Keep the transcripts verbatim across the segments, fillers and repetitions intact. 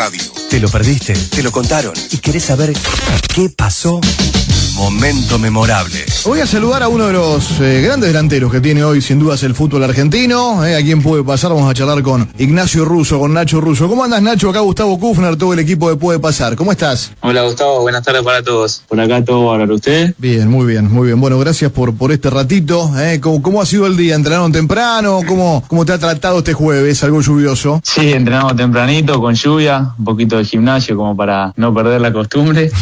radio. ¿Te lo perdiste? ¿Te lo contaron? ¿Y querés saber qué pasó? Momento memorable. Voy a saludar a uno de los eh, grandes delanteros que tiene hoy sin dudas el fútbol argentino. Eh, ¿A quién puede pasar? Vamos a charlar con Ignacio Russo, con Nacho Russo. ¿Cómo andas, Nacho? Acá Gustavo Kufner, todo el equipo de Puede Pasar. ¿Cómo estás? Hola, Gustavo. Buenas tardes para todos. Por acá todo bárbaro. ¿Usted? Bien, muy bien, muy bien. Bueno, gracias por, por este ratito. Eh. ¿Cómo, ¿Cómo ha sido el día? ¿Entrenaron temprano? ¿Cómo, ¿Cómo te ha tratado este jueves? ¿Algo lluvioso? Sí, entrenamos tempranito, con lluvia, un poquito de gimnasio como para no perder la costumbre.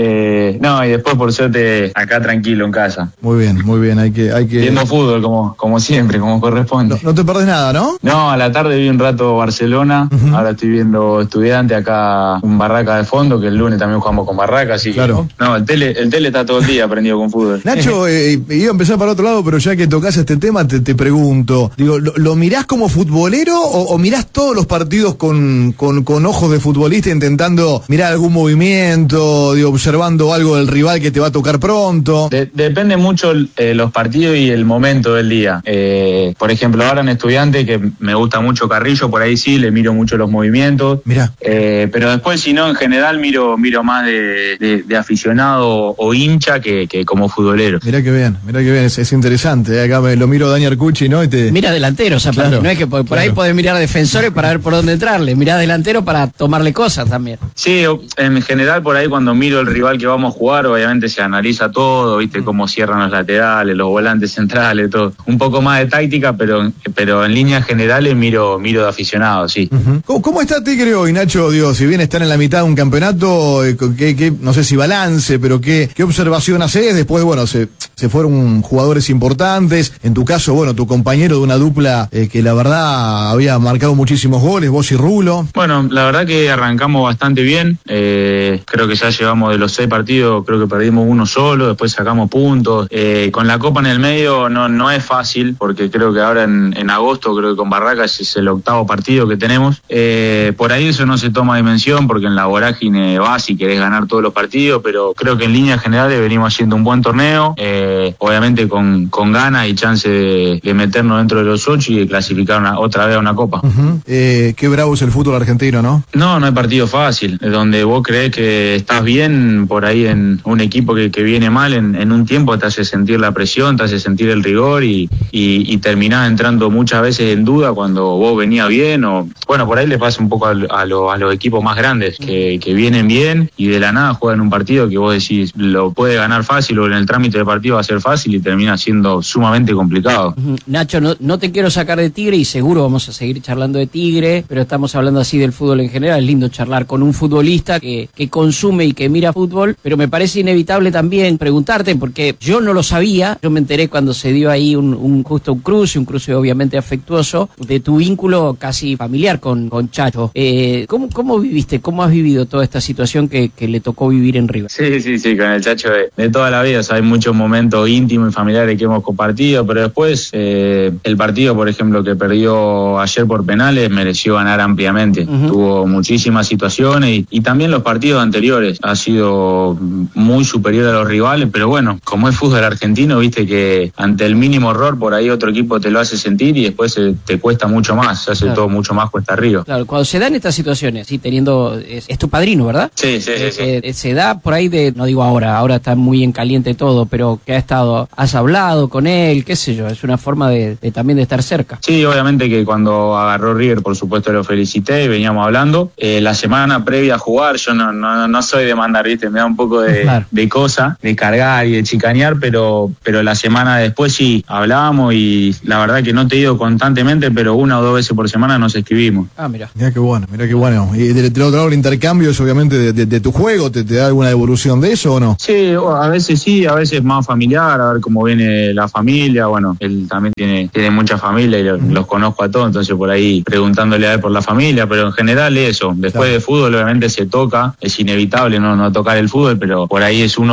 eh, no, y después por suerte acá tranquilo en casa. Muy bien, muy bien. Hay que, hay que... Viendo fútbol como, como siempre, como corresponde. No, no te perdés nada, ¿no? No, a la tarde vi un rato Barcelona, uh-huh. Ahora estoy viendo Estudiante acá, un Barraca de fondo, que el lunes también jugamos con Barraca, así claro. que... No, el tele, el tele está todo el día prendido con fútbol. Nacho, eh, iba a empezar para otro lado, pero ya que tocas este tema, te, te pregunto, digo, ¿lo, lo mirás como futbolero o, o mirás todos los partidos con, con, con ojos de futbolista intentando mirar algún movimiento, digo, observando algo del rival que te va a tocar pronto? De, depende mucho eh, los partidos y el momento del día. Eh, por ejemplo, ahora en Estudiante, que me gusta mucho Carrillo, por ahí sí, le miro mucho los movimientos. Mirá. Eh, pero después, si no, en general miro miro más de, de, de aficionado o hincha que, que como futbolero. Mirá que bien, mirá que bien, es, es interesante. ¿eh? Acá me lo miro a Dani Arcucci, ¿no? Y te... Mira delanteros, o sea, claro, no es que por, por claro. ahí podés mirar defensores para ver por dónde entrarle, mirá delantero para tomarle cosas también. Sí, en general por ahí cuando miro el rival que vamos a jugar, obviamente se analiza todo, viste, cómo cierran los laterales, los volantes centrales, todo. Un poco más de táctica, pero pero en líneas generales miro miro de aficionado, sí. Uh-huh. ¿Cómo, ¿Cómo está Tigre hoy, Nacho? Digo, si bien están en la mitad de un campeonato, ¿qué, qué, no sé si balance, pero qué, qué observación haces? Después, bueno, se, se fueron jugadores importantes. En tu caso, bueno, tu compañero de una dupla eh, que la verdad había marcado muchísimos goles, vos y Rulo. Bueno, la verdad que arrancamos bastante bien. Eh, creo que ya llevamos de los seis partidos, creo que perdimos uno solo, después sacamos puntos. Eh, con la Copa en el medio no, no es fácil, porque creo que ahora en, en agosto, creo que con Barracas es el octavo partido que tenemos. Eh, por ahí eso no se toma dimensión, porque en la vorágine vas y querés ganar todos los partidos, pero creo que en líneas generales venimos haciendo un buen torneo, eh, obviamente con, con ganas y chance de, de meternos dentro de los ocho y de clasificar una, otra vez a una Copa. Uh-huh. Eh, qué bravo es el fútbol argentino, ¿no? No, no hay partido fácil, donde vos creés que estás bien, por ahí en un equipo que, que viene mal, en, en un tiempo te hace sentir la presión, te hace sentir el rigor y, y, y terminás entrando muchas veces en duda cuando vos venías bien, o bueno, por ahí le pasa un poco a, a, lo, a los equipos más grandes, que, que vienen bien y de la nada juegan un partido que vos decís lo puede ganar fácil o en el trámite del partido va a ser fácil y termina siendo sumamente complicado. Nacho, no, no te quiero sacar de Tigre y seguro vamos a seguir charlando de Tigre, pero estamos hablando así del fútbol en general. Es lindo charlar con un futbolista que, que consume y que mira fútbol, pero me parece inevitable también preguntarte, porque yo no lo sabía, yo me enteré cuando se dio ahí un, un justo un cruce, un cruce obviamente afectuoso, de tu vínculo casi familiar con, con Chacho. Eh, ¿cómo, ¿Cómo viviste, cómo has vivido toda esta situación que, que le tocó vivir en River? Sí, sí, sí, con el Chacho de, de toda la vida, o sea, hay muchos momentos íntimos y familiares que hemos compartido, pero después eh, el partido, por ejemplo, que perdió ayer por penales, mereció ganar ampliamente. Uh-huh. Tuvo muchísimas situaciones y, y también los partidos anteriores ha sido muy superior a los rivales, pero bueno, como es fútbol argentino, viste que ante el mínimo error por ahí otro equipo te lo hace sentir y después eh, te cuesta mucho más, se hace claro. todo mucho más cuesta arriba. Claro, cuando se dan estas situaciones, sí, teniendo, es, es tu padrino, ¿verdad? Sí, sí, eh, sí, eh, sí. Se da por ahí de, no digo ahora, ahora está muy en caliente todo, pero que ha estado, has hablado con él, qué sé yo, es una forma de, de también de estar cerca. Sí, obviamente que cuando agarró River, por supuesto lo felicité y veníamos hablando. Eh, la semana previa a jugar, yo no, no, no soy de mandar, viste, me da un poco de, claro. de cosa, de cargar y de chicanear, pero, pero la semana después sí, hablábamos y la verdad que no te digo constantemente, pero una o dos veces por semana nos escribimos. Ah, mira. Mira qué bueno, mira qué bueno. Y del otro lado el intercambio es obviamente de, de, de tu juego, ¿te, ¿te da alguna devolución de eso o no? Sí, a veces sí, a veces más familiar, a ver cómo viene la familia, bueno, él también tiene, tiene mucha familia y los, uh-huh. los conozco a todos, entonces por ahí preguntándole a él por la familia, pero en general eso, después claro. de fútbol obviamente se toca, es inevitable no, no tocar el fútbol, pero por ahí es uno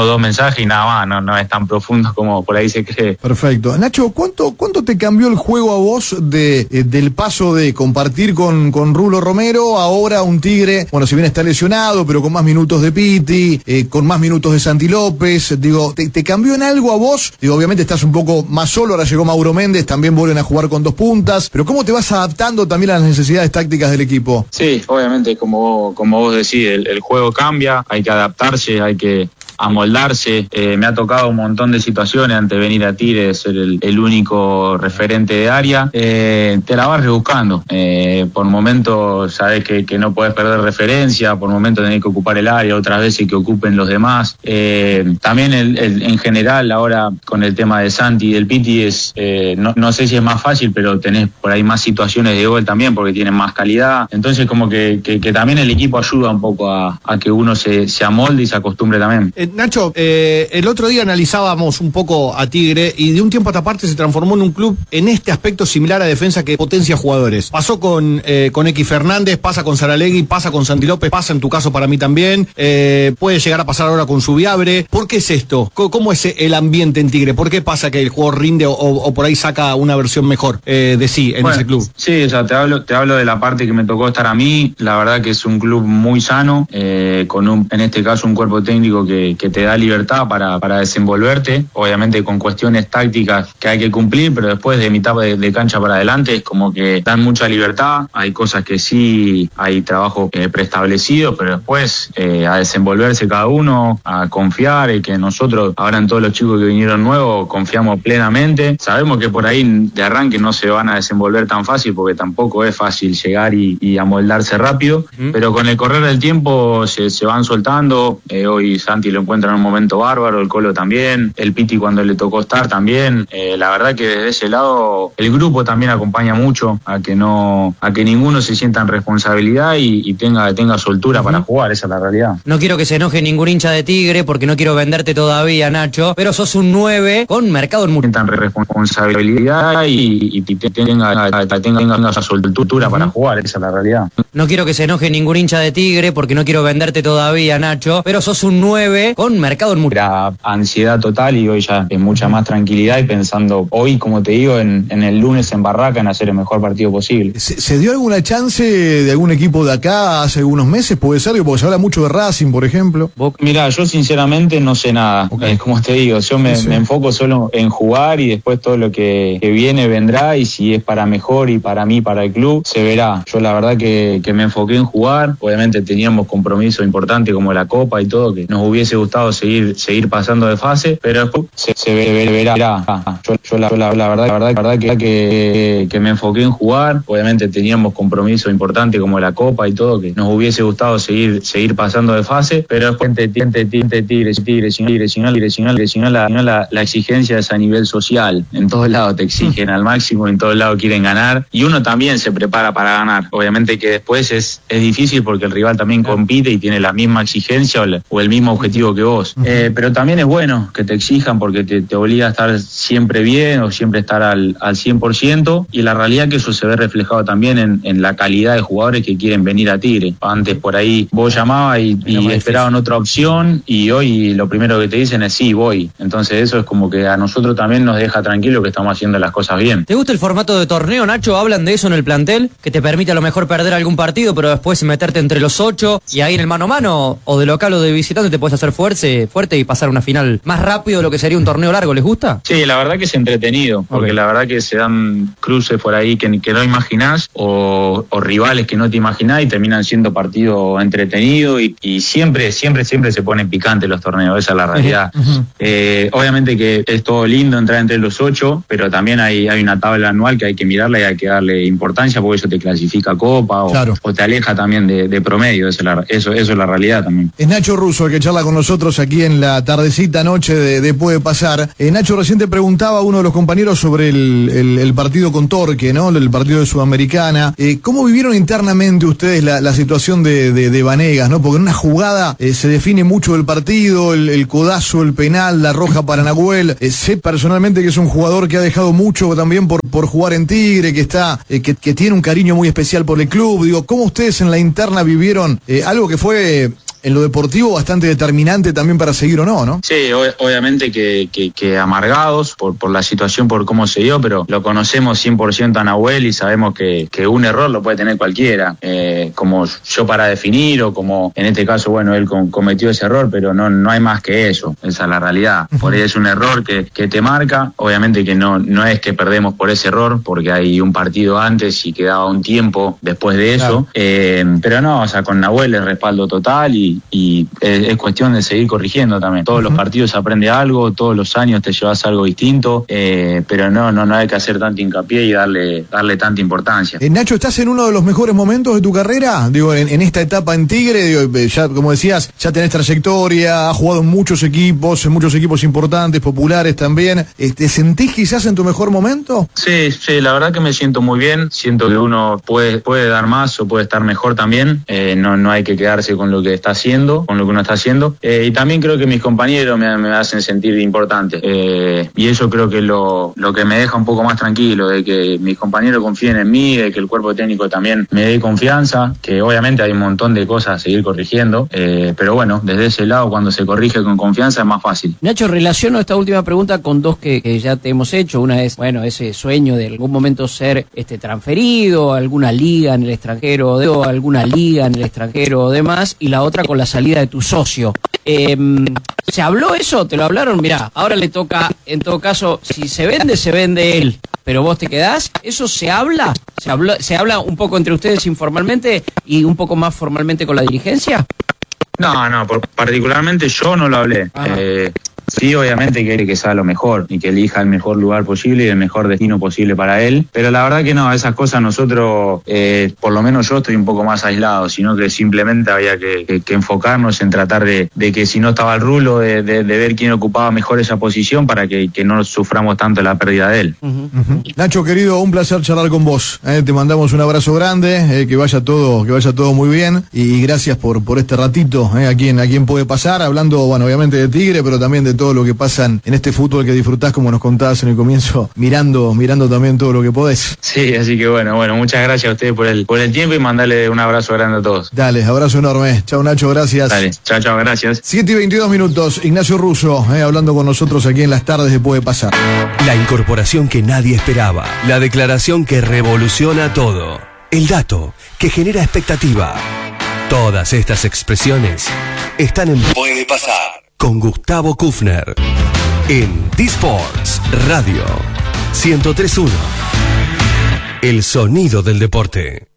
o dos mensajes y nada más, no, no es tan profundo como por ahí se cree. Perfecto. Nacho, ¿cuánto, cuánto te cambió el juego a vos de, eh, del paso de compartir con, con Rulo Romero, ahora un Tigre, bueno, si bien está lesionado, pero con más minutos de Piti, eh, con más minutos de Santi López, digo, ¿te, te cambió en algo a vos? Digo, obviamente estás un poco más solo, ahora llegó Mauro Méndez, también vuelven a jugar con dos puntas, pero ¿cómo te vas adaptando también a las necesidades tácticas del equipo? Sí, obviamente, como, como vos decís, el, el juego cambia, hay que adaptarse, hay que amoldarse. Eh, me ha tocado un montón de situaciones antes de venir a Tigre, ser el, el único referente de área. Eh, te la vas rebuscando. Eh, por momentos sabés que, que no podés perder referencia, por momentos tenés que ocupar el área, otras veces que ocupen los demás. Eh, también el, el, en general ahora con el tema de Santi y del Piti es, eh, no, no sé si es más fácil, pero tenés por ahí más situaciones de gol también porque tienen más calidad. Entonces como que, que, que también el equipo ayuda un poco a, a que uno se, se amolde y se acostumbre también. Eh, Nacho, eh, el otro día analizábamos un poco a Tigre y de un tiempo a esta parte se transformó en un club en este aspecto similar a Defensa que potencia jugadores. Pasó con, eh, con X Fernández, pasa con Saralegui, pasa con Santi López, pasa en tu caso para mí también, eh, puede llegar a pasar ahora con Subiabre. ¿Por qué es esto? ¿Cómo, cómo es el ambiente en Tigre? ¿Por qué pasa que el juego rinde o, o por ahí saca una versión mejor eh, de sí en bueno, ese club? Sí, o sea, te hablo, te hablo de la parte que me tocó estar a mí. La verdad que es un club muy sano, eh, con un, en este caso un cuerpo técnico que, que te da libertad para, para desenvolverte, obviamente con cuestiones tácticas que hay que cumplir, pero después de mitad de, de cancha para adelante es como que dan mucha libertad. Hay cosas que sí, hay trabajo eh, preestablecido, pero después eh, a desenvolverse cada uno, a confiar, y que nosotros, ahora en todos los chicos que vinieron nuevos, confiamos plenamente. Sabemos que por ahí de arranque no se van a desenvolver tan fácil, porque tampoco es fácil llegar y, y amoldarse rápido, uh-huh. pero con el correr del tiempo se, se van soltando. Eh, hoy Santi lo encuentra en un momento bárbaro, el Colo también, el Piti cuando le tocó estar también. Eh, la verdad que desde ese lado el grupo también acompaña mucho a que no, a que ninguno se sienta en responsabilidad y, y tenga, tenga soltura uh-huh. para jugar, esa es la realidad. No quiero que se enoje ningún hincha de Tigre porque no quiero venderte todavía, Nacho, pero sos un nueve con mercado en mucho. Sientan responsabilidad y, y tenga, tenga, tenga esa soltura uh-huh. para jugar, esa es la realidad. No quiero que se enoje ningún hincha de Tigre porque no quiero venderte todavía, Nacho, pero sos un nueve con mercado en mucho. Era ansiedad total y hoy ya es mucha más tranquilidad y pensando hoy, como te digo, en, en el lunes en Barraca en hacer el mejor partido posible. ¿Se, ¿Se dio alguna chance de algún equipo de acá hace algunos meses? Puede ser, porque se habla mucho de Racing, por ejemplo. Mirá, yo sinceramente no sé nada. Okay. Eh, como te digo, yo me, sí. me enfoco solo en jugar y después todo lo que, que viene vendrá, y si es para mejor y para mí, para el club, se verá. Yo la verdad que, que me enfoqué en jugar. Obviamente teníamos compromisos importantes como la Copa y todo, que nos hubiese gustado seguir seguir pasando de fase, pero después se, se, ve, se verá. Yo, yo la, la, la verdad, la verdad, la verdad que, que, que me enfoqué en jugar. Obviamente teníamos compromisos importantes como la Copa y todo, que nos hubiese gustado seguir seguir pasando de fase, pero después tigre, tigre, tigre, tigre, tigre, la, la, la exigencia es a nivel social. En todos lados te exigen al máximo, en todos lados quieren ganar, y uno también se prepara para ganar. Obviamente que después es, es difícil porque el rival también compite y tiene la misma exigencia o, la, o el mismo objetivo que vos. Eh, pero también es bueno que te exijan porque te, te obliga a estar siempre bien o siempre estar al, al cien por ciento, y la realidad que eso se ve reflejado también en, en la calidad de jugadores que quieren venir a Tigre. Antes por ahí vos llamabas y, y esperaban otra opción, y hoy lo primero que te dicen es sí, voy. Entonces eso es como que a nosotros también nos deja tranquilo que estamos haciendo las cosas bien. ¿Te gusta el formato de torneo, Nacho? ¿Hablan de eso en el plantel? ¿Que te permite a lo mejor perder algún partido pero después meterte entre los ocho y ahí en el mano a mano, o de local o de visitante, te puedes hacer fuerte, fuerte y pasar una final más rápido de lo que sería un torneo largo? ¿Les gusta? Sí, la verdad que es entretenido, porque okay. la verdad que se dan cruces por ahí que, que no imaginás, o, o rivales que no te imaginás, y terminan siendo partidos entretenidos, y, y siempre, siempre, siempre se ponen picantes los torneos, esa es la realidad. Uh-huh. eh, obviamente que es todo lindo entrar entre los ocho, pero también hay, hay una tabla anual que hay que mirarla y hay que darle importancia, porque eso te clasifica a Copa o, claro. o te aleja también de, de promedio, eso es, la, eso, eso es la realidad también. Es Nacho Russo el que charla con nosotros aquí en la tardecita noche de, de Puede Pasar. Eh, Nacho, recién te preguntaba a uno de los compañeros sobre el, el, el partido con Torque, ¿no? El partido de Sudamericana. Eh, ¿Cómo vivieron internamente ustedes la, la situación de, de, de Vanegas, ¿no? Porque en una jugada eh, se define mucho el partido, el, el codazo, el penal, la roja para Nahuel. Eh, sé personalmente que es un jugador que ha dejado mucho también por, por jugar en Tigre, que está, eh, que, que tiene un cariño muy especial por el club. Digo, ¿cómo ustedes en la interna vivieron eh, algo que fue en lo deportivo bastante determinante también para seguir o no, ¿no? Sí, o- obviamente que, que, que amargados por, por la situación, por cómo se dio, pero lo conocemos cien por ciento a Nahuel y sabemos que, que un error lo puede tener cualquiera, eh, como yo para definir o como en este caso, bueno, él com- cometió ese error, pero no, no hay más que eso, esa es la realidad. Por ahí es un error que, que te marca, obviamente que no, no es que perdemos por ese error, porque hay un partido antes y quedaba un tiempo después de eso, Claro. eh, pero no, o sea, con Nahuel es respaldo total y, y es, es cuestión de seguir corrigiendo también. Todos los partidos se aprende algo, todos los años te llevas algo distinto, eh, pero no, no, no hay que hacer tanto hincapié y darle, darle tanta importancia. Eh, Nacho, ¿estás en uno de los mejores momentos de tu carrera? Digo, en, en esta etapa en Tigre, digo, eh, ya, como decías, ya tenés trayectoria, has jugado en muchos equipos, en muchos equipos importantes, populares también. Eh, ¿Te sentís quizás en tu mejor momento? Sí, sí, la verdad que me siento muy bien, siento que uno puede, puede dar más o puede estar mejor también, eh, no, no hay que quedarse con lo que está haciendo, con lo que uno está haciendo, eh, y también creo que mis compañeros me, me hacen sentir importante, eh, y eso creo que es lo, lo que me deja un poco más tranquilo, de que mis compañeros confíen en mí, de que el cuerpo técnico también me dé confianza, que obviamente hay un montón de cosas a seguir corrigiendo, eh, pero bueno, desde ese lado cuando se corrige con confianza es más fácil. Nacho, relaciono esta última pregunta con dos que, que ya te hemos hecho. Una es, bueno, ese sueño de algún momento ser este transferido a alguna liga en el extranjero o de, o alguna liga en el extranjero o demás, y la otra con la salida de tu socio. Eh, ¿Se habló eso? ¿Te lo hablaron? Mirá, ahora le toca, en todo caso, si se vende, se vende él, pero vos te quedás. ¿Eso se habla? ¿Se habla, se habla un poco entre ustedes informalmente y un poco más formalmente con la dirigencia? No, no, por, particularmente yo no lo hablé. Eh, sí, obviamente quiere que sea lo mejor y que elija el mejor lugar posible y el mejor destino posible para él. Pero la verdad que no, esas cosas nosotros, eh, por lo menos yo estoy un poco más aislado, sino que simplemente había que, que, que enfocarnos en tratar de, de que si no estaba el rulo, de, de, de ver quién ocupaba mejor esa posición para que, que no suframos tanto la pérdida de él. Uh-huh. Nacho, querido, un placer charlar con vos. Eh, te mandamos un abrazo grande, eh, que vaya todo, que vaya todo muy bien y gracias por, por este ratito, eh, a quien, a quien puede pasar, hablando, bueno, obviamente de Tigre, pero también de todo lo que pasa en este fútbol que disfrutás, como nos contabas en el comienzo, mirando, mirando también todo lo que podés. Sí, así que bueno, bueno, muchas gracias a ustedes por el, por el tiempo y mandarle un abrazo grande a todos. Dale, abrazo enorme. Chao, Nacho, gracias. Dale, chao, chao, gracias. siete y veintidós minutos, Ignacio Russo, eh, hablando con nosotros aquí en las tardes de Puede Pasar. La incorporación que nadie esperaba. La declaración que revoluciona todo. El dato que genera expectativa. Todas estas expresiones están en Puede Pasar con Gustavo Kufner en D-Sports Radio ciento tres punto uno. El sonido del deporte.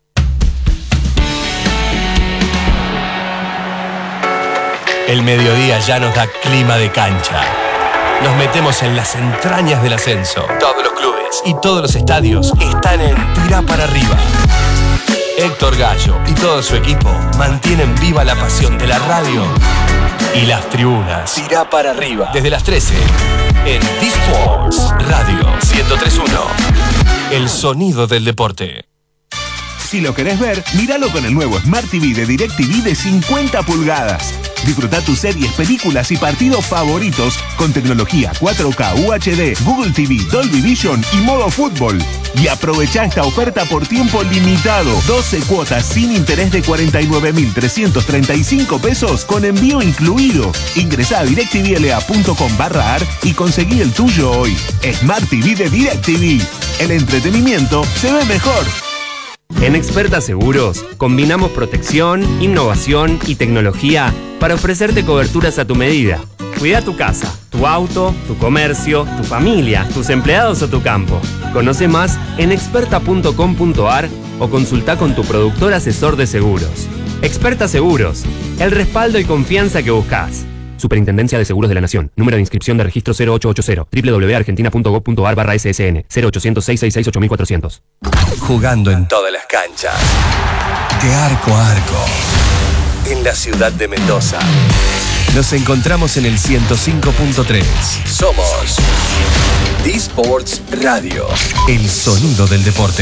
El mediodía ya nos da clima de cancha. Nos metemos en las entrañas del ascenso. Todos los clubes y todos los estadios están en Tirá para arriba. Héctor Gallo y todo su equipo mantienen viva la pasión de la radio y las tribunas. Tirá para arriba. Desde las trece en D-Sports Radio ciento tres punto uno. El sonido del deporte. Si lo querés ver, míralo con el nuevo Smart T V de DirecTV de cincuenta pulgadas. Disfruta tus series, películas y partidos favoritos con tecnología cuatro K, U H D, Google T V, Dolby Vision y modo fútbol. Y aprovecha esta oferta por tiempo limitado. doce cuotas sin interés de cuarenta y nueve mil trescientos treinta y cinco pesos con envío incluido. Ingresá a directvla.com barra ar y conseguí el tuyo hoy. Smart T V de DirecTV. El entretenimiento se ve mejor. En Experta Seguros, combinamos protección, innovación y tecnología para ofrecerte coberturas a tu medida. Cuida tu casa, tu auto, tu comercio, tu familia, tus empleados o tu campo. Conoce más en experta punto com punto ar o consulta con tu productor asesor de seguros. Experta Seguros, el respaldo y confianza que buscas. Superintendencia de Seguros de la Nación. Número de inscripción de registro cero ocho ocho cero. doble u doble u doble u punto argentina punto gov punto ar barra ese ese ene. cero ochocientos, seiscientos sesenta y seis, ocho mil cuatrocientos. Jugando en todas las canchas. De arco a arco. En la ciudad de Mendoza. Nos encontramos en el ciento cinco punto tres. Somos D-Sports Radio. El sonido del deporte.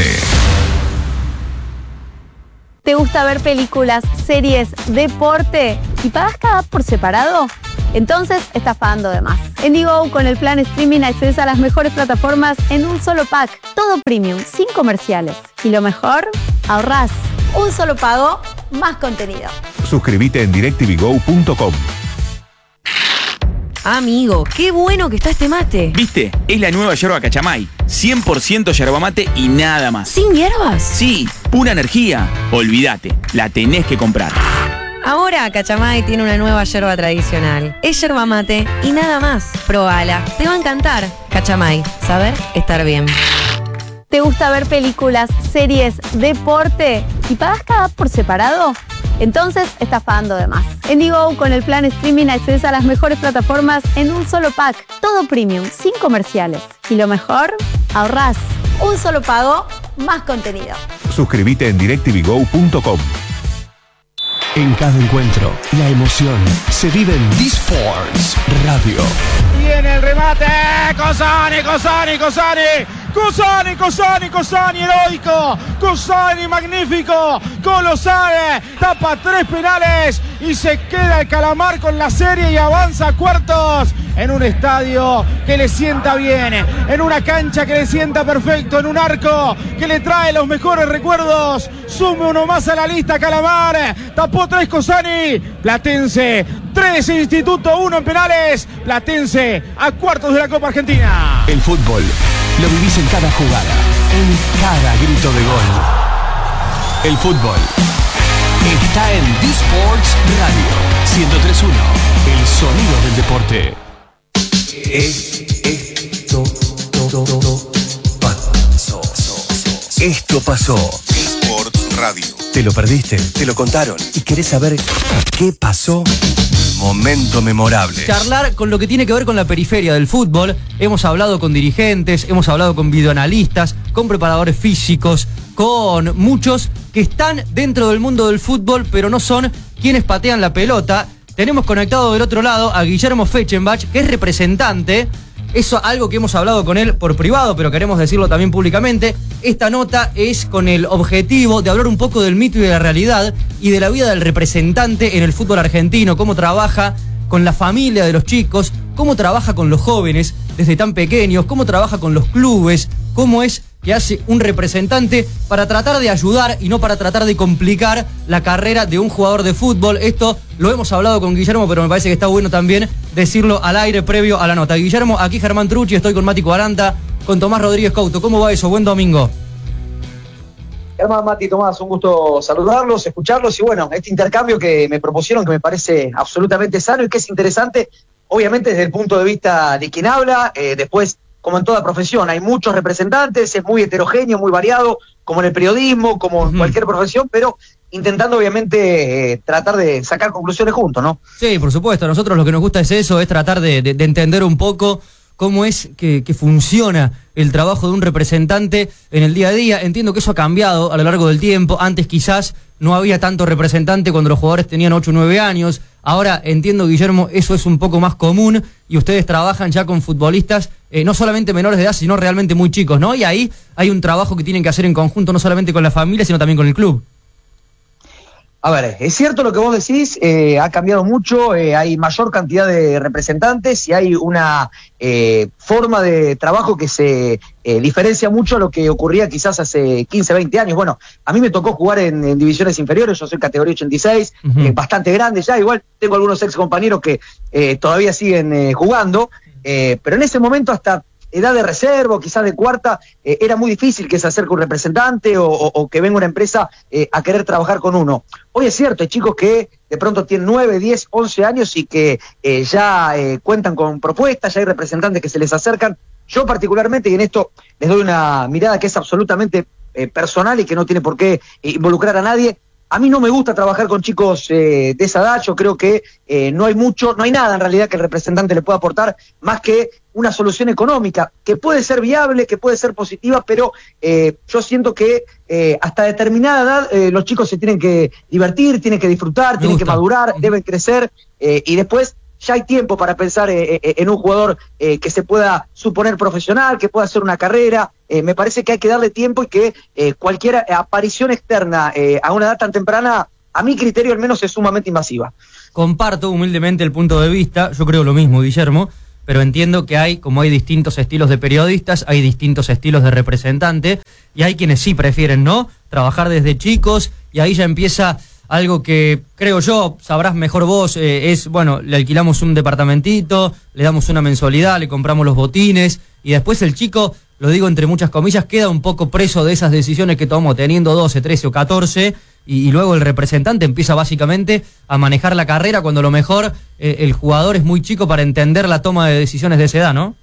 ¿Te gusta ver películas, series, deporte y pagas cada app por separado? Entonces estás pagando de más. En Digo, con el plan streaming accedes a las mejores plataformas en un solo pack. Todo premium, sin comerciales. Y lo mejor, ahorrás. Un solo pago, más contenido. Suscríbete en directv go punto com. Amigo, qué bueno que está este mate. ¿Viste? Es la nueva yerba Cachamay. cien por ciento yerba mate y nada más. ¿Sin hierbas? Sí, pura energía. Olvídate, la tenés que comprar. Ahora Cachamay tiene una nueva yerba tradicional. Es yerba mate y nada más. Probala, te va a encantar. Cachamay, saber estar bien. ¿Te gusta ver películas, series, deporte y pagas cada app por separado? Entonces estás pagando de más. En Digo, con el plan streaming accedes a las mejores plataformas en un solo pack. Todo premium, sin comerciales. Y lo mejor, ahorrás. Un solo pago, más contenido. Suscríbete en directv go punto com. En cada encuentro, la emoción se vive en D-Sports Radio. Viene el remate, Cosani, Cosani, Cosani, Cosani, Cosani, Cosani, heroico, Cosani, magnífico, colosal, tapa tres penales y se queda el Calamar con la serie y avanza a cuartos en un estadio que le sienta bien, en una cancha que le sienta perfecto, en un arco que le trae los mejores recuerdos. Sume uno más a la lista, Calamar, tapó tres Cosani, Platense, tres Instituto, uno en penales, Platense a cuartos de la Copa Argentina. El fútbol lo vivís en cada jugada, en cada grito de gol. El fútbol está en D-Sports Radio ciento tres punto uno, el sonido del deporte. Esto pasó. Esto pasó. D-Sports Radio. ¿Te lo perdiste? ¿Te lo contaron? ¿Y querés saber qué pasó? Momento memorable. Charlar con lo que tiene que ver con la periferia del fútbol. Hemos hablado con dirigentes, hemos hablado con videoanalistas, con preparadores físicos, con muchos que están dentro del mundo del fútbol, pero no son quienes patean la pelota. Tenemos conectado del otro lado a Guillermo Fechenbach, que es representante. Eso algo que hemos hablado con él por privado, pero queremos decirlo también públicamente. Esta nota es con el objetivo de hablar un poco del mito y de la realidad y de la vida del representante en el fútbol argentino, cómo trabaja con la familia de los chicos, cómo trabaja con los jóvenes desde tan pequeños, cómo trabaja con los clubes, cómo es que hace un representante para tratar de ayudar y no para tratar de complicar la carrera de un jugador de fútbol. Esto lo hemos hablado con Guillermo, pero me parece que está bueno también decirlo al aire previo a la nota. Guillermo, aquí Germán Trucci, estoy con Mati Cuaranta, con Tomás Rodríguez Couto. ¿Cómo va eso? Buen domingo. Germán, Mati, Tomás, un gusto saludarlos, escucharlos y bueno, este intercambio que me propusieron que me parece absolutamente sano y que es interesante, obviamente desde el punto de vista de quien habla, eh, después como en toda profesión, hay muchos representantes, es muy heterogéneo, muy variado, como en el periodismo, como en uh-huh. cualquier profesión, pero intentando obviamente eh, tratar de sacar conclusiones juntos, ¿no? Sí, por supuesto, a nosotros lo que nos gusta es eso, es tratar de, de, de entender un poco cómo es que, que funciona el trabajo de un representante en el día a día. Entiendo que eso ha cambiado a lo largo del tiempo. Antes quizás no había tanto representante cuando los jugadores tenían ocho o nueve años. Ahora entiendo, Guillermo, eso es un poco más común y ustedes trabajan ya con futbolistas eh, no solamente menores de edad, sino realmente muy chicos, ¿no? Y ahí hay un trabajo que tienen que hacer en conjunto, no solamente con la familia, sino también con el club. A ver, es cierto lo que vos decís, eh, ha cambiado mucho, eh, hay mayor cantidad de representantes y hay una eh, forma de trabajo que se eh, diferencia mucho a lo que ocurría quizás hace quince, veinte años. Bueno, a mí me tocó jugar en, en divisiones inferiores, yo soy categoría ochenta y seis, uh-huh. eh, bastante grande ya, igual tengo algunos ex compañeros que eh, todavía siguen eh, jugando, eh, pero en ese momento hasta edad de reserva, quizás de cuarta, eh, era muy difícil que se acerque un representante o, o, o que venga una empresa eh, a querer trabajar con uno. Hoy es cierto, hay chicos que de pronto tienen nueve, diez, once años y que eh, ya eh, cuentan con propuestas, ya hay representantes que se les acercan. Yo particularmente, y en esto les doy una mirada que es absolutamente eh, personal y que no tiene por qué eh, involucrar a nadie, a mí no me gusta trabajar con chicos eh, de esa edad. Yo creo que eh, no hay mucho, no hay nada en realidad que el representante le pueda aportar más que una solución económica, que puede ser viable, que puede ser positiva, pero eh, yo siento que eh, hasta determinada edad eh, los chicos se tienen que divertir, tienen que disfrutar, me tienen gusta. que madurar, deben crecer, eh, y después ya hay tiempo para pensar eh, eh, en un jugador eh, que se pueda suponer profesional, que pueda hacer una carrera. Eh, me parece que hay que darle tiempo y que eh, cualquier aparición externa eh, a una edad tan temprana, a mi criterio al menos, es sumamente invasiva. Comparto humildemente el punto de vista, yo creo lo mismo, Guillermo, pero entiendo que hay, como hay distintos estilos de periodistas, hay distintos estilos de representante, y hay quienes sí prefieren, ¿no?, trabajar desde chicos, y ahí ya empieza algo que creo yo, sabrás mejor vos, eh, es, bueno, le alquilamos un departamentito, le damos una mensualidad, le compramos los botines y después el chico, lo digo entre muchas comillas, queda un poco preso de esas decisiones que tomó teniendo doce, trece o catorce y, y luego el representante empieza básicamente a manejar la carrera cuando a lo mejor eh, el jugador es muy chico para entender la toma de decisiones de esa edad, ¿no?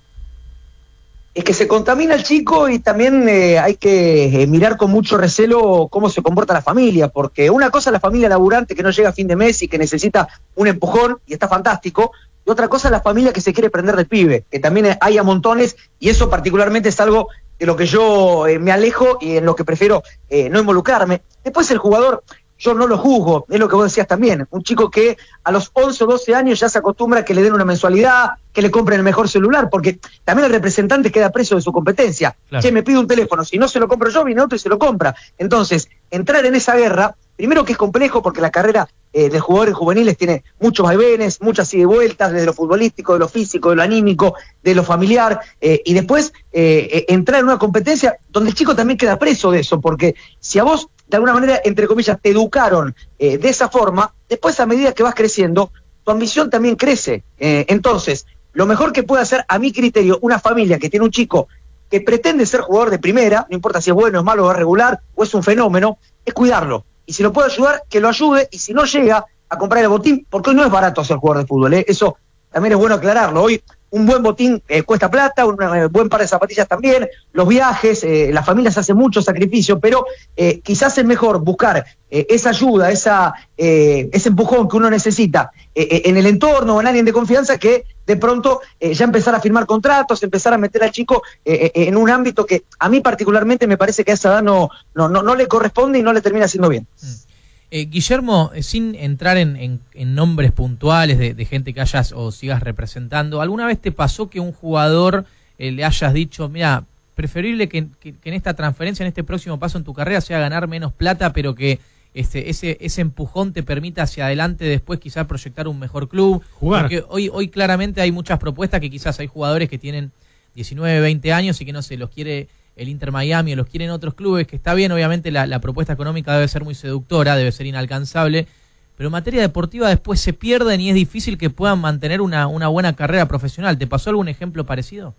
Es que se contamina el chico y también eh, hay que eh, mirar con mucho recelo cómo se comporta la familia, porque una cosa es la familia laburante que no llega a fin de mes y que necesita un empujón, y está fantástico, y otra cosa es la familia que se quiere prender del pibe, que también hay a montones, y eso particularmente es algo de lo que yo eh, me alejo y en lo que prefiero eh, no involucrarme. Después el jugador, yo no lo juzgo, es lo que vos decías también, un chico que a los once o doce años ya se acostumbra a que le den una mensualidad, que le compren el mejor celular, porque también el representante queda preso de su competencia. Claro. Che, me pide un teléfono, si no se lo compro yo, viene otro y se lo compra. Entonces, entrar en esa guerra, primero que es complejo porque la carrera eh, de jugadores juveniles tiene muchos vaivenes, muchas ida y vueltas, desde lo futbolístico, de lo físico, de lo anímico, de lo familiar, eh, y después eh, eh, entrar en una competencia donde el chico también queda preso de eso, porque si a vos de alguna manera, entre comillas, te educaron eh, de esa forma, después a medida que vas creciendo, tu ambición también crece. Eh, entonces, lo mejor que puede hacer, a mi criterio, una familia que tiene un chico que pretende ser jugador de primera, no importa si es bueno, es malo, es regular o es un fenómeno, es cuidarlo. Y si lo puede ayudar, que lo ayude, y si no llega a comprar el botín, porque hoy no es barato ser jugador de fútbol, ¿eh? Eso también es bueno aclararlo. Hoy un buen botín eh, cuesta plata, un eh, buen par de zapatillas también, los viajes, eh, las familias hacen mucho sacrificio, pero eh, quizás es mejor buscar eh, esa ayuda, esa, eh, ese empujón que uno necesita eh, eh, en el entorno o en alguien de confianza, que de pronto eh, ya empezar a firmar contratos, empezar a meter al chico eh, eh, en un ámbito que a mí particularmente me parece que a esa edad no, no, no, no le corresponde y no le termina haciendo bien. Mm. Eh, Guillermo, eh, sin entrar en, en, en nombres puntuales de, de gente que hayas o sigas representando, ¿alguna vez te pasó que un jugador eh, le hayas dicho, mira, preferible que, que, que en esta transferencia, en este próximo paso en tu carrera, sea ganar menos plata, pero que este, ese, ese empujón te permita hacia adelante después quizás proyectar un mejor club? Jugar. Porque hoy, hoy claramente hay muchas propuestas que quizás hay jugadores que tienen diecinueve, veinte años y que no se los quiere el Inter Miami o los quieren otros clubes, que está bien, obviamente la, la propuesta económica debe ser muy seductora, debe ser inalcanzable, pero en materia deportiva después se pierden y es difícil que puedan mantener una, una buena carrera profesional. ¿Te pasó algún ejemplo parecido?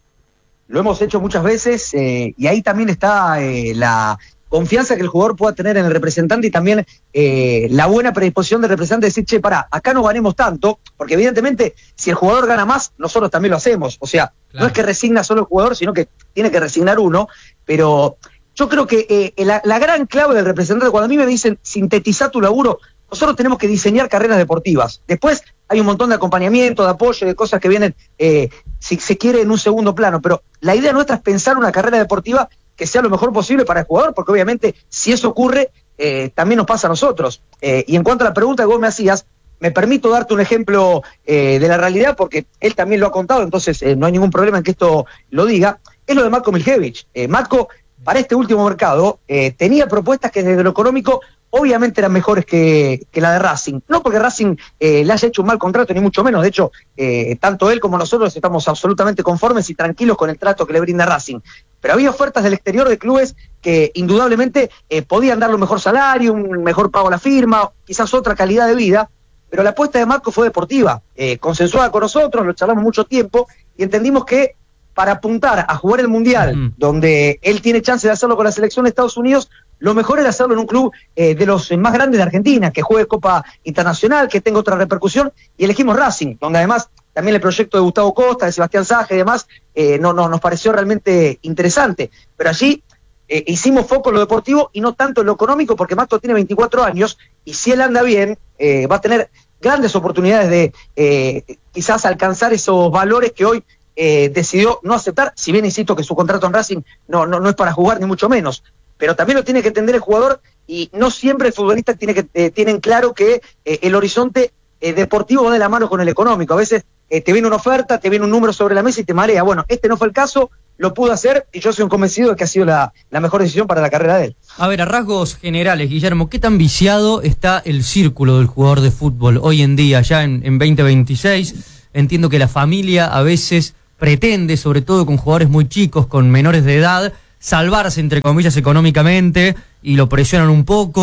Lo hemos hecho muchas veces eh, y ahí también está eh, la confianza que el jugador pueda tener en el representante y también eh, la buena predisposición del representante de decir, che, pará, acá no ganemos tanto, porque evidentemente si el jugador gana más, nosotros también lo hacemos, o sea, claro, no es que resigna solo el jugador, sino que tiene que resignar uno, pero yo creo que eh, la, la gran clave del representante, cuando a mí me dicen sintetizar tu laburo, nosotros tenemos que diseñar carreras deportivas, después hay un montón de acompañamiento, de apoyo, de cosas que vienen, eh, si se quiere, en un segundo plano, pero la idea nuestra es pensar una carrera deportiva que sea lo mejor posible para el jugador, porque obviamente si eso ocurre, eh, también nos pasa a nosotros. Eh, y en cuanto a la pregunta que vos me hacías, me permito darte un ejemplo eh, de la realidad, porque él también lo ha contado, entonces eh, no hay ningún problema en que esto lo diga, es lo de Matko Miljevic. Eh, Matko, para este último mercado, eh, tenía propuestas que desde lo económico obviamente eran mejores que, que la de Racing. No porque Racing eh, le haya hecho un mal contrato, ni mucho menos. De hecho, eh, tanto él como nosotros estamos absolutamente conformes y tranquilos con el trato que le brinda Racing. Pero había ofertas del exterior de clubes que indudablemente eh, podían darle un mejor salario, un mejor pago a la firma, quizás otra calidad de vida, pero la apuesta de Matko fue deportiva, eh, consensuada con nosotros, lo charlamos mucho tiempo y entendimos que para apuntar a jugar el Mundial, mm. donde él tiene chance de hacerlo con la selección de Estados Unidos, lo mejor era hacerlo en un club eh, de los más grandes de Argentina, que juegue Copa Internacional, que tenga otra repercusión, y elegimos Racing, donde además también el proyecto de Gustavo Costa, de Sebastián Saje y demás, eh, no, no, nos pareció realmente interesante. Pero allí eh, hicimos foco en lo deportivo y no tanto en lo económico, porque Matko tiene veinticuatro años, y si él anda bien, eh, va a tener grandes oportunidades de eh, quizás alcanzar esos valores que hoy eh, decidió no aceptar, si bien insisto que su contrato en Racing no, no, no es para jugar, ni mucho menos. Pero también lo tiene que entender el jugador y no siempre el futbolista tiene que eh, tienen claro que eh, el horizonte eh, deportivo va de la mano con el económico. A veces eh, te viene una oferta, te viene un número sobre la mesa y te marea. Bueno, este no fue el caso, lo pudo hacer y yo soy un convencido de que ha sido la, la mejor decisión para la carrera de él. A ver, a rasgos generales, Guillermo, ¿qué tan viciado está el círculo del jugador de fútbol hoy en día, ya en, en veinte veintiséis? Entiendo que la familia a veces pretende, sobre todo con jugadores muy chicos, con menores de edad, salvarse, entre comillas, económicamente, y lo presionan un poco,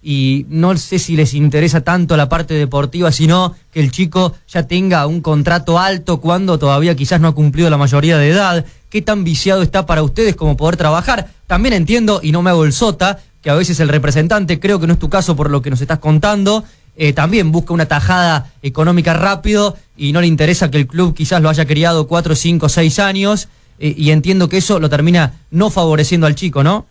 y no sé si les interesa tanto la parte deportiva, sino que el chico ya tenga un contrato alto cuando todavía quizás no ha cumplido la mayoría de edad. ¿Qué tan viciado está para ustedes como poder trabajar? También entiendo, y no me hago el sota, que a veces el representante, creo que no es tu caso por lo que nos estás contando, eh, también busca una tajada económica rápido y no le interesa que el club quizás lo haya criado cuatro, cinco, seis años, eh, y entiendo que eso lo termina no favoreciendo al chico, ¿no?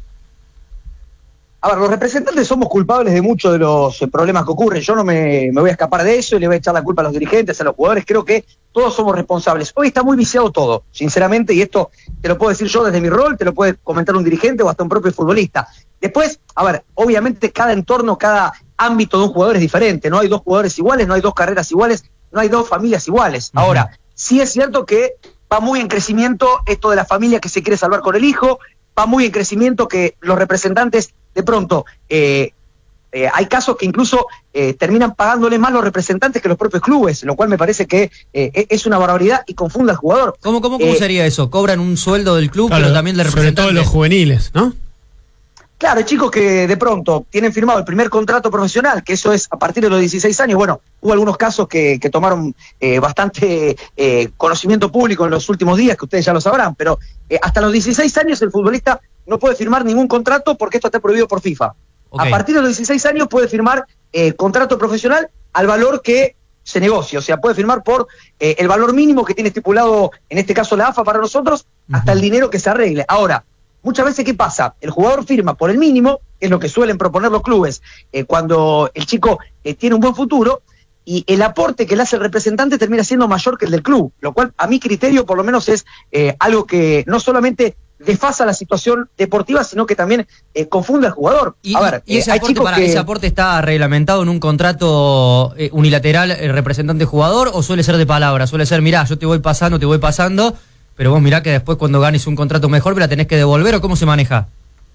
A ver, los representantes somos culpables de muchos de los eh, problemas que ocurren. Yo no me, me voy a escapar de eso y le voy a echar la culpa a los dirigentes, a los jugadores. Creo que todos somos responsables. Hoy está muy viciado todo, sinceramente, y esto te lo puedo decir yo desde mi rol, te lo puede comentar un dirigente o hasta un propio futbolista. Después, a ver, obviamente cada entorno, cada ámbito de un jugador es diferente. No hay dos jugadores iguales, no hay dos carreras iguales, no hay dos familias iguales. Uh-huh. Ahora, sí es cierto que va muy en crecimiento esto de la familia que se quiere salvar con el hijo, va muy en crecimiento que los representantes de pronto, eh, eh, hay casos que incluso eh, terminan pagándole más los representantes que los propios clubes, lo cual me parece que eh, es una barbaridad y confunde al jugador. ¿Cómo, cómo, cómo eh, sería eso? ¿Cobran un sueldo del club, claro, pero también de representantes? Sobre todo los juveniles, ¿no? Claro, hay chicos que de pronto tienen firmado el primer contrato profesional, que eso es a partir de los dieciséis años. Bueno, hubo algunos casos que, que tomaron eh, bastante eh, conocimiento público en los últimos días, que ustedes ya lo sabrán, pero eh, hasta los dieciséis años el futbolista no puede firmar ningún contrato porque esto está prohibido por FIFA. Okay. A partir de los dieciséis años puede firmar eh, contrato profesional al valor que se negocie, o sea, puede firmar por eh, el valor mínimo que tiene estipulado, en este caso la A F A para nosotros, uh-huh. hasta el dinero que se arregle. Ahora, muchas veces, ¿qué pasa? El jugador firma por el mínimo, que es lo que suelen proponer los clubes eh, cuando el chico eh, tiene un buen futuro, y el aporte que le hace el representante termina siendo mayor que el del club, lo cual a mi criterio por lo menos es eh, algo que no solamente desfasa la situación deportiva, sino que también eh, confunde al jugador. Y, a ver, y ese, eh, hay aporte, chicos para, que... ¿ese aporte está reglamentado en un contrato eh, unilateral eh, representante-jugador o suele ser de palabra? Suele ser, mirá, yo te voy pasando, te voy pasando, pero vos mirá que después cuando ganes un contrato mejor me la tenés que devolver, ¿o cómo se maneja?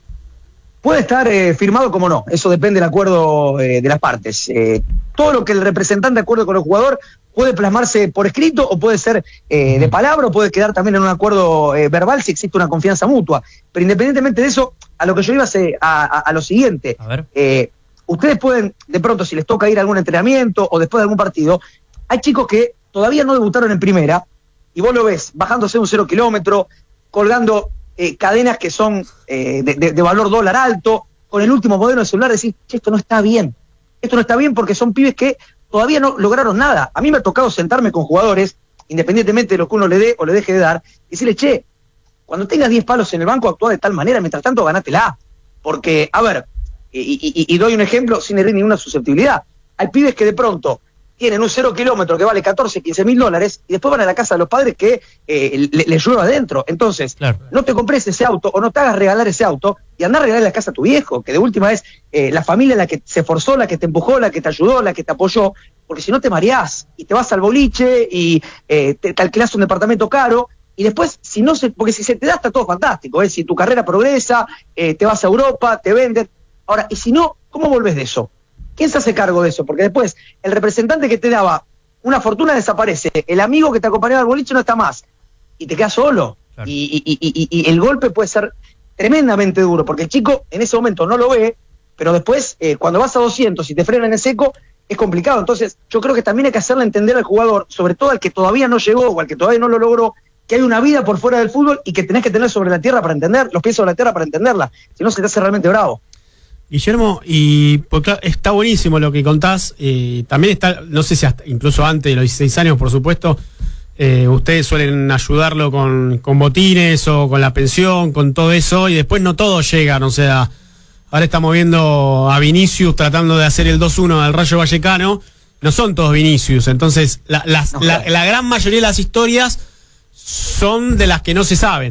Puede estar eh, firmado como no, eso depende del acuerdo eh, de las partes. Eh, todo lo que el representante acuerde con el jugador puede plasmarse por escrito o puede ser eh, de palabra o puede quedar también en un acuerdo eh, verbal si existe una confianza mutua. Pero independientemente de eso, a lo que yo iba a, a, a, a lo siguiente, a ver. Eh, ustedes pueden, de pronto, si les toca ir a algún entrenamiento o después de algún partido, hay chicos que todavía no debutaron en primera y vos lo ves bajándose un cero kilómetro, colgando eh, cadenas que son eh, de, de, de valor dólar alto, con el último modelo de celular, decís, che, esto no está bien. Esto no está bien porque son pibes que todavía no lograron nada. A mí me ha tocado sentarme con jugadores, independientemente de lo que uno le dé o le deje de dar, y decirle, che, cuando tengas diez palos en el banco, actúa de tal manera, mientras tanto, ganátela. Porque, a ver, y, y, y doy un ejemplo sin herir ninguna susceptibilidad. Hay pibes que de pronto tienen un cero kilómetro que vale catorce, quince mil dólares y después van a la casa de los padres que eh, les le llueva adentro. Entonces, claro, no te compres ese auto o no te hagas regalar ese auto y andá a regalar la casa a tu viejo, que de última es eh, la familia la que se esforzó, la que te empujó, la que te ayudó, la que te apoyó, porque si no te mareás y te vas al boliche y eh, te, te alquilás un departamento caro y después, si no se, porque si se te da está todo fantástico, ¿eh? Si tu carrera progresa, eh, te vas a Europa, te venden. Ahora, y si no, ¿cómo volvés de eso? ¿Quién se hace cargo de eso? Porque después el representante que te daba una fortuna desaparece, el amigo que te acompañaba al boliche no está más y te quedas solo. Claro. Y, y, y, y, y el golpe puede ser tremendamente duro, porque el chico en ese momento no lo ve, pero después eh, cuando vas a doscientos y te frenan en seco es complicado. Entonces yo creo que también hay que hacerle entender al jugador, sobre todo al que todavía no llegó o al que todavía no lo logró, que hay una vida por fuera del fútbol y que tenés que tener sobre la tierra para entender, los pies sobre la tierra para entenderla, si no se te hace realmente bravo. Guillermo, y pues, claro, está buenísimo lo que contás, eh, también está, no sé si hasta, incluso antes de los dieciséis años, por supuesto, eh, ustedes suelen ayudarlo con, con botines o con la pensión, con todo eso, y después no todos llegan, o sea, ahora estamos viendo a Vinicius tratando de hacer el dos uno del Rayo Vallecano, no son todos Vinicius, entonces la, las, no, la, la gran mayoría de las historias son de las que no se saben.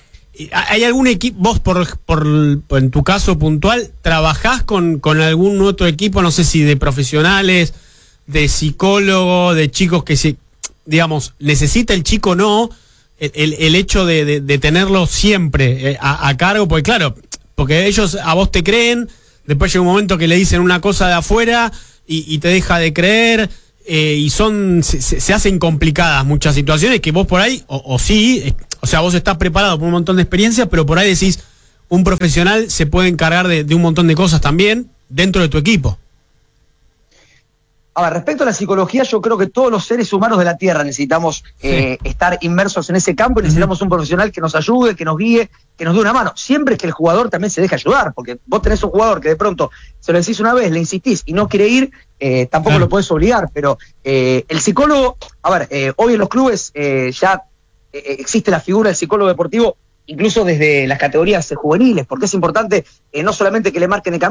¿Hay algún equipo, vos por, por, por en tu caso puntual, trabajás con, con algún otro equipo, no sé si de profesionales, de psicólogos, de chicos que se, digamos, necesita el chico o no, el, el, el hecho de, de, de tenerlo siempre a, a cargo, porque claro, porque ellos a vos te creen, después llega un momento que le dicen una cosa de afuera y, y te deja de creer, eh, y son, se, se hacen complicadas muchas situaciones que vos por ahí, o, o sí, o sea, vos estás preparado por un montón de experiencias, pero por ahí decís, un profesional se puede encargar de, de un montón de cosas también, dentro de tu equipo. A ver, respecto a la psicología, yo creo que todos los seres humanos de la Tierra necesitamos eh, sí. estar inmersos en ese campo y necesitamos uh-huh. un profesional que nos ayude, que nos guíe, que nos dé una mano. Siempre es que el jugador también se deje ayudar, porque vos tenés un jugador que de pronto se lo decís una vez, le insistís y no quiere ir, eh, tampoco claro. lo podés obligar, pero eh, el psicólogo, a ver, eh, hoy en los clubes eh, ya eh, existe la figura del psicólogo deportivo, incluso desde las categorías juveniles, porque es importante eh, no solamente que le marquen el camino,